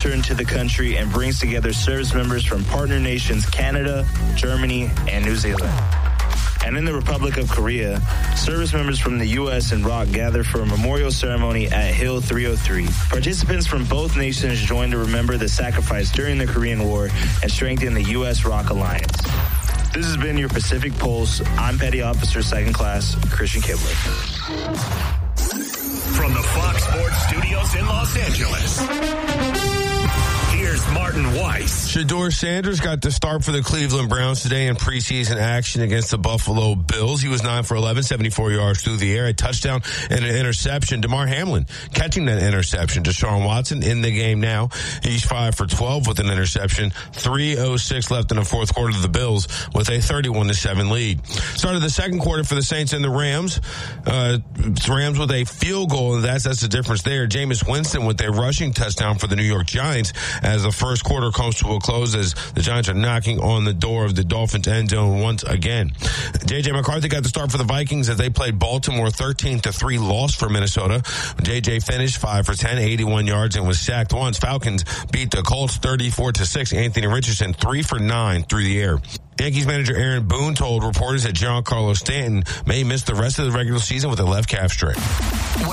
returned to the country and brings together service members from partner nations Canada, Germany, and New Zealand. And in the Republic of Korea, service members from the U.S. and ROK gather for a memorial ceremony at Hill 303. Participants from both nations join to remember the sacrifice during the Korean War and strengthen the U.S.-ROK alliance. This has been your Pacific Pulse. I'm Petty Officer 2nd Class Christian Kibler. From the Fox Sports Studios in Los Angeles, here's Martin Weiss. Shedeur Sanders got the start for the Cleveland Browns today in preseason action against the Buffalo Bills. He was 9 for 11, 74 yards through the air, a touchdown and an interception. DeMar Hamlin catching that interception. Deshaun Watson in the game now. He's 5 for 12 with an interception. 3:06 left in the fourth quarter of the Bills with a 31-7 lead. Started the second quarter for the Saints and the Rams. Rams with a field goal, and that's the difference there. Jameis Winston with a rushing touchdown for the New York Giants as the first quarter comes to a close as the Giants are knocking on the door of the Dolphins end zone once again. J.J. McCarthy got the start for the Vikings as they played Baltimore 13-3 loss for Minnesota. J.J. finished 5 for 10, 81 yards and was sacked once. Falcons beat the Colts 34-6. Anthony Richardson 3 for 9 through the air. Yankees manager Aaron Boone told reporters that Giancarlo Stanton may miss the rest of the regular season with a left calf strain.